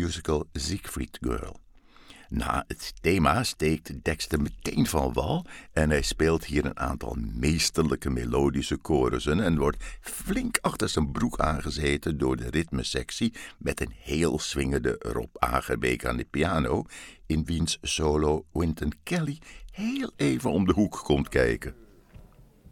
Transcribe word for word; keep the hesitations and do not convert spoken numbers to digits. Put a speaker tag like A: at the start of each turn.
A: musical Siegfried Girl. Na het thema steekt Dexter meteen van wal en hij speelt hier een aantal meesterlijke melodische chorussen en wordt flink achter zijn broek aangezeten door de ritmesectie met een heel swingende Rob Agerbeek aan de piano, in wiens solo Wynton Kelly heel even om de hoek komt kijken.